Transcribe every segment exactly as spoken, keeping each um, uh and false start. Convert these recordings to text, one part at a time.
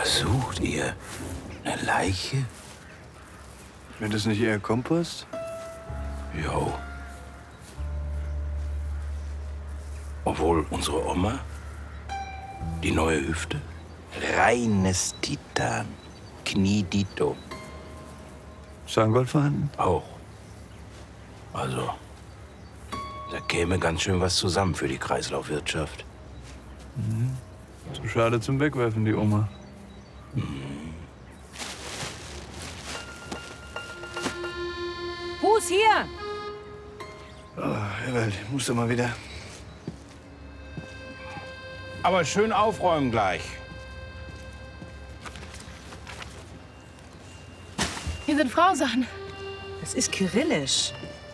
Was sucht ihr? Eine Leiche? Wird das nicht eher Kompost? Jo. Obwohl unsere Oma, die neue Hüfte, reines Titan, Kniedito. Zahngold vorhanden? Auch. Also, da käme ganz schön was zusammen für die Kreislaufwirtschaft. Mhm. Zu schade zum Wegwerfen, die Oma. Mhm. Fuß hier! Oh, Ewald, ich muss doch mal wieder. Aber schön aufräumen gleich. Hier sind Frausachen. Das ist kyrillisch.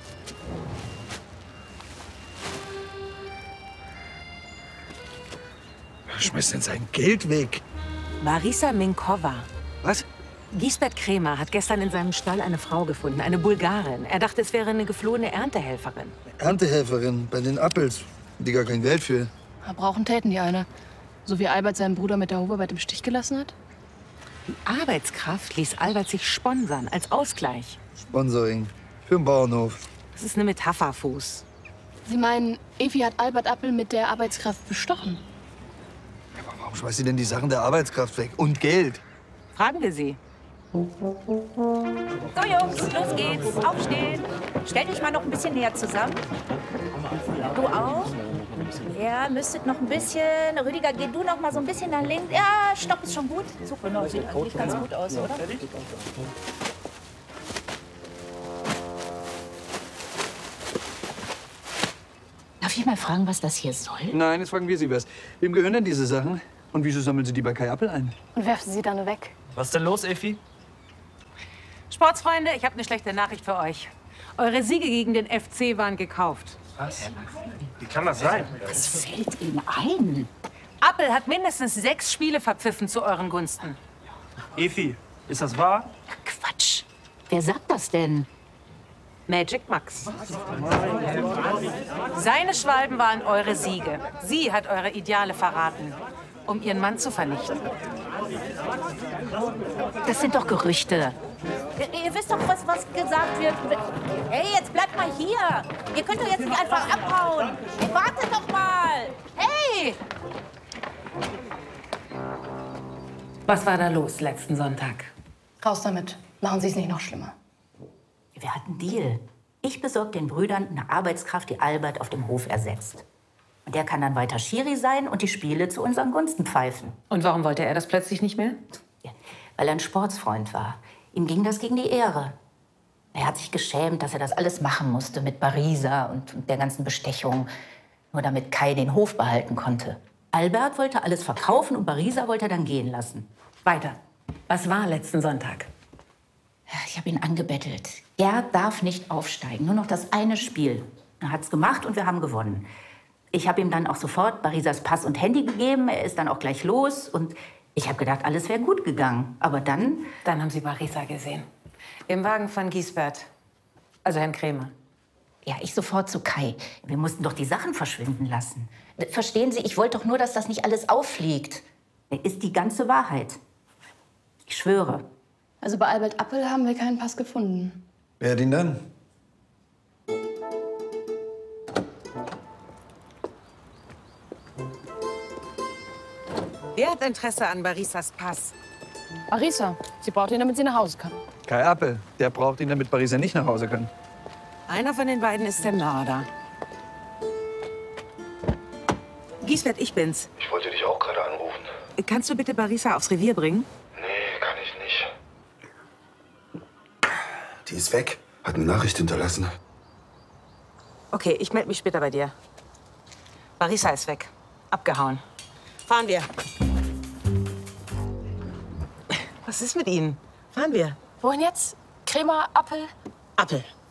Wer schmeißt denn sein Geld weg? Marisa Minkova. Was? Giesbert Krämer hat gestern in seinem Stall eine Frau gefunden, eine Bulgarin. Er dachte, es wäre eine geflohene Erntehelferin. Erntehelferin bei den Appels. Die gar kein Geld für. Da brauchen täten die eine. So wie Albert seinen Bruder mit der Hofarbeit im Stich gelassen hat. Die Arbeitskraft ließ Albert sich sponsern, als Ausgleich. Sponsoring. Für den Bauernhof. Das ist eine Metapher, Fuß. Sie meinen, Evi hat Albert Appel mit der Arbeitskraft bestochen? Aber warum schmeißt sie denn die Sachen der Arbeitskraft weg? Und Geld? Fragen wir sie. So, Jungs, los geht's. Aufstehen. Stellt euch mal noch ein bisschen näher zusammen. Du auch? Ja, müsstet noch ein bisschen. Rüdiger, geh du noch mal so ein bisschen nach links. Ja, Stopp ist schon gut. Super, genau, sieht eigentlich ganz gut aus, oder? Darf ich mal fragen, was das hier soll? Nein, jetzt fragen wir Sie was. Wem gehören denn diese Sachen? Und wieso sammeln Sie die bei Kai Appel ein? Und werfen sie dann weg. Was ist denn los, Effi? Sportsfreunde, ich habe eine schlechte Nachricht für euch. Eure Siege gegen den F C waren gekauft. Was? Wie kann das sein? Was fällt Ihnen ein? Appel hat mindestens sechs Spiele verpfiffen zu euren Gunsten. Effi, ist das wahr? Quatsch. Wer sagt das denn? Magic Max. Seine Schwalben waren eure Siege. Sie hat eure Ideale verraten, um ihren Mann zu vernichten. Das sind doch Gerüchte. Ihr, ihr wisst doch, was, was gesagt wird. Hey, jetzt bleibt mal hier. Ihr könnt doch jetzt nicht einfach abhauen. Hey, wartet doch mal. Hey! Was war da los letzten Sonntag? Raus damit. Machen Sie es nicht noch schlimmer. Wir hatten einen Deal. Ich besorge den Brüdern eine Arbeitskraft, die Albert auf dem Hof ersetzt. Und der kann dann weiter Schiri sein und die Spiele zu unseren Gunsten pfeifen. Und warum wollte er das plötzlich nicht mehr? Ja, weil er ein Sportsfreund war. Ihm ging das gegen die Ehre. Er hat sich geschämt, dass er das alles machen musste mit Barisa und, und der ganzen Bestechung, nur damit Kai den Hof behalten konnte. Albert wollte alles verkaufen und Barisa wollte er dann gehen lassen. Weiter. Was war letzten Sonntag? Ich habe ihn angebettelt. Gerd darf nicht aufsteigen, nur noch das eine Spiel. Er hat's gemacht und wir haben gewonnen. Ich habe ihm dann auch sofort Barisas Pass und Handy gegeben. Er ist dann auch gleich los und ich habe gedacht, alles wäre gut gegangen. Aber dann... Dann haben Sie Barisa gesehen. Im Wagen von Giesbert. Also Herrn Krämer. Ja, ich sofort zu Kai. Wir mussten doch die Sachen verschwinden lassen. Verstehen Sie, ich wollte doch nur, dass das nicht alles auffliegt. Das ist die ganze Wahrheit. Ich schwöre. Also bei Albert Appel haben wir keinen Pass gefunden. Wer hat ihn dann? Wer hat Interesse an Barisas Pass? Barisa. Sie braucht ihn, damit sie nach Hause kann. Kai Appel. Der braucht ihn, damit Barisa nicht nach Hause kann. Einer von den beiden ist der Mörder. Giesbert, ich bin's. Ich wollte dich auch gerade anrufen. Kannst du bitte Barisa aufs Revier bringen? Nee, kann ich nicht. Die ist weg. Hat eine Nachricht hinterlassen. Okay, ich melde mich später bei dir. Barisa ist weg. Abgehauen. Fahren wir. Was ist mit Ihnen? Fahren wir. Wohin jetzt? Krämer, Appel? Appel.